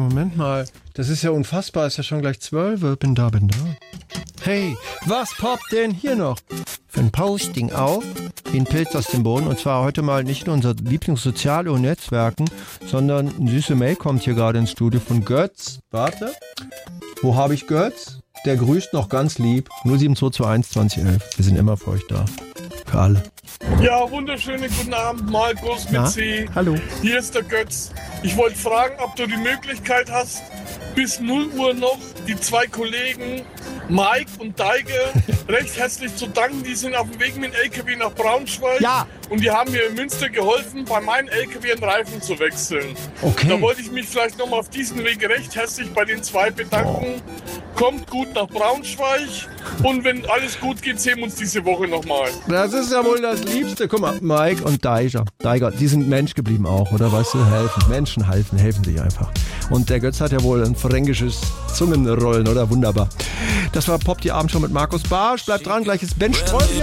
Moment mal. Das ist ja unfassbar. Ist ja schon gleich 12. Bin da. Hey, was poppt denn hier noch? Für ein Posting auf, wie ein Pilz aus dem Boden. Und zwar heute mal nicht in unser Lieblingssoziale und Netzwerken, sondern eine süße Mail kommt hier gerade ins Studio von Götz. Warte. Wo habe ich Götz? Der grüßt noch ganz lieb. 07221 2011. Wir sind immer für euch da. Für alle. Ja, wunderschönen guten Abend, Markus mit C. Hallo. Hier ist der Götz. Ich wollte fragen, ob du die Möglichkeit hast, bis 0 Uhr noch die zwei Kollegen Mike und Deige recht herzlich zu danken. Die sind auf dem Weg mit dem LKW nach Braunschweig. Ja. Und die haben mir in Münster geholfen, bei meinem LKW einen Reifen zu wechseln. Okay. Da wollte ich mich vielleicht nochmal auf diesen Weg recht herzlich bei den zwei bedanken. Kommt gut nach Braunschweig. Und wenn alles gut geht, sehen wir uns diese Woche nochmal. Das ist ja wohl das Liebste. Guck mal, Mike und Deiger, die sind Mensch geblieben auch, oder? Weißt du, helfen. Menschen helfen sich einfach. Und der Götz hat ja wohl ein fränkisches Zungenrollen, oder? Wunderbar. Das war Pop die Abend schon mit Markus Barsch. Bleibt dran, gleich ist Ben Streu.